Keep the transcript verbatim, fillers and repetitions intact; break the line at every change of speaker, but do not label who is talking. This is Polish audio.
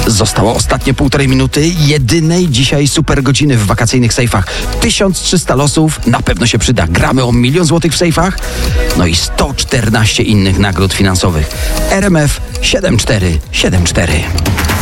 Zostało ostatnie półtorej minuty jedynej dzisiaj super godziny w wakacyjnych sejfach. tysiąc trzysta losów, na pewno się przyda. Gramy o milion złotych w sejfach, no i sto czternaście innych nagród finansowych. R M F siedem cztery siedem cztery.